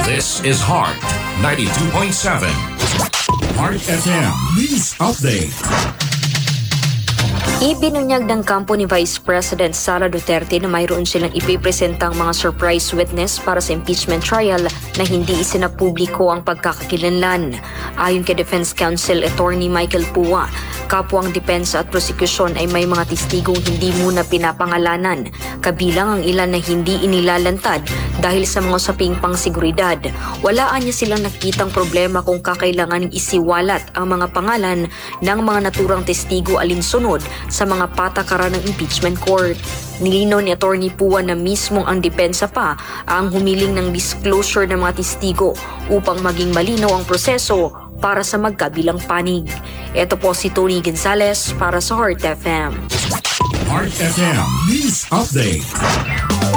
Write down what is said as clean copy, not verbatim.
This is Heart 92.7. Heart FM News Update. Ibinunyag ng kampo ni Vice President Sara Duterte na mayroon silang ipipresentang mga surprise witness para sa impeachment trial na hindi isinapubliko ang pagkakakilanlan. Ayon kay Defense Counsel Attorney Michael Pua, kapwang depensa at prosekusyon ay may mga testigong hindi muna pinapangalanan, kabilang ang ilan na hindi inilalantad dahil sa mga usaping pangseguridad. Walaan niya silang nakitang problema kung kakailanganing isiwalat ang mga pangalan ng mga naturang testigo alinsunod sa mga patakaran ng impeachment court. Nilinaw ni Attorney Pua na mismong ang depensa pa ang humiling ng disclosure ng mga testigo upang maging malinaw ang proseso para sa magkabilang panig. Ito po si Tony Gonzalez para sa Heart FM. Heart FM News Update.